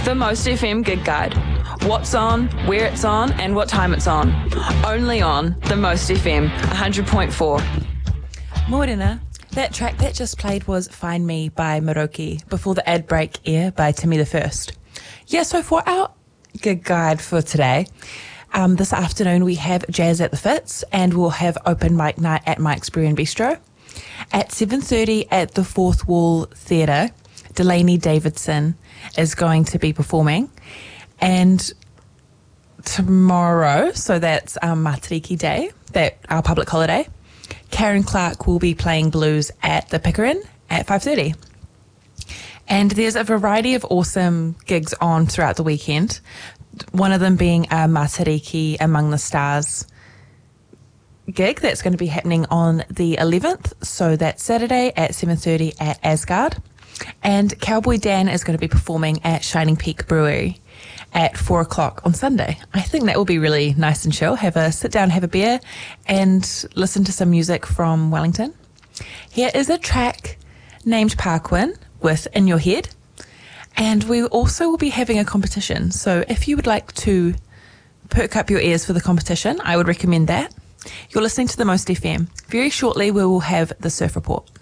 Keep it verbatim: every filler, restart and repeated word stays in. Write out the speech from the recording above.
The Most F M Gig Guide. What's on, where it's on, and what time it's on. Only on The Most F M, one hundred point four. Morena. That track that just played was Find Me by Maroki, before the ad break Air by Timmy the First. Yeah, so for our gig guide for today, um, this afternoon we have Jazz at the Fitz, and we'll have open mic night at Mike's Brew and Bistro. At seven thirty at the Fourth Wall Theatre, Delaney Davidson is going to be performing. And tomorrow, so that's um, Matariki Day, that our public holiday, Karen Clark will be playing blues at the Pickering at five thirty. And there's a variety of awesome gigs on throughout the weekend, one of them being a Matariki Among the Stars gig that's going to be happening on the eleventh, so that's Saturday at seven thirty at Asgard. And Cowboy Dan is going to be performing at Shining Peak Brewery at four o'clock on Sunday. I think that will be really nice and chill. Have a sit down, have a beer, and listen to some music from Wellington. Here is a track named Parkwin with In Your Head. And we also will be having a competition. So if you would like to perk up your ears for the competition, I would recommend that. You're listening to The Most F M. Very shortly, we will have the Surf Report.